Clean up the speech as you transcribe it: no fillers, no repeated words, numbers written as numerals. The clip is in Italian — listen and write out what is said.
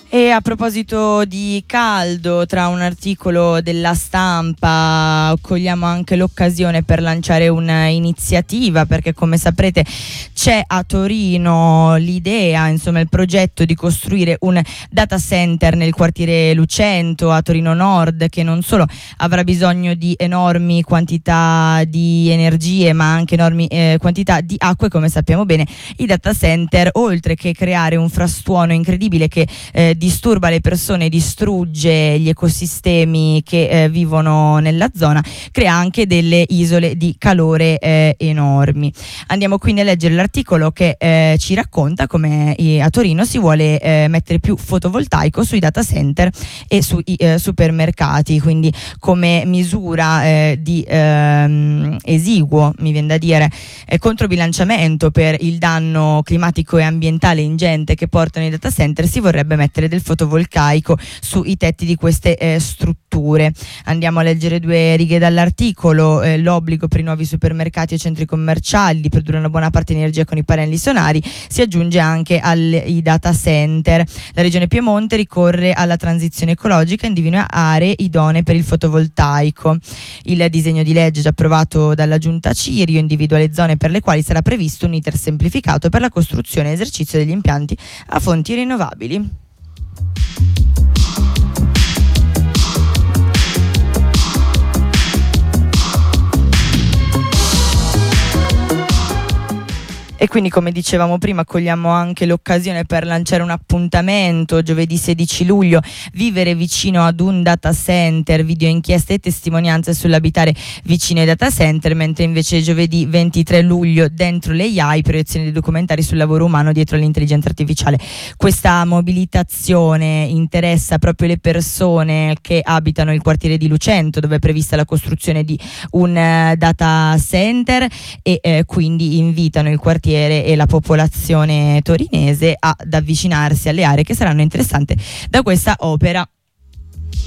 E a proposito di caldo, tra un articolo della Stampa cogliamo anche l'occasione per lanciare un'iniziativa, perché come saprete c'è a Torino l'idea, insomma il progetto di costruire un data center nel quartiere Lucento a Torino Nord, che non solo avrà bisogno di enormi quantità di energie ma anche enormi quantità di acque. Come sappiamo bene, i data center, oltre che creare un frastuono incredibile che disturba le persone, distrugge gli ecosistemi che vivono nella zona, crea anche delle isole di calore enormi. Andiamo quindi a leggere l'articolo che ci racconta come a Torino si vuole mettere più fotovoltaico sui data center e sui supermercati, quindi come misura di esiguo, mi viene da dire, controbilanciamento per il danno climatico e ambientale ingente che portano i data center. Si vorrebbe mettere del fotovoltaico sui tetti di queste strutture. Andiamo a leggere due righe dall'articolo. L'obbligo per i nuovi supermercati e centri commerciali di produrre una buona parte di energia con i pannelli solari si aggiunge anche ai data center. La regione Piemonte ricorre alla transizione ecologica e individua aree idonee per il fotovoltaico. Il disegno di legge già approvato dalla Giunta Cirio individua le zone per le quali sarà previsto un iter semplificato per la costruzione e esercizio degli impianti a fonti rinnovabili. E quindi, come dicevamo prima, cogliamo anche l'occasione per lanciare un appuntamento giovedì 16 luglio, vivere vicino ad un data center, video inchieste e testimonianze sull'abitare vicino ai data center, mentre invece giovedì 23 luglio dentro le AI, proiezione di documentari sul lavoro umano dietro all'intelligenza artificiale. Questa mobilitazione interessa proprio le persone che abitano il quartiere di Lucento, dove è prevista la costruzione di un data center, e quindi invitano il quartiere e la popolazione torinese ad avvicinarsi alle aree che saranno interessanti da questa opera.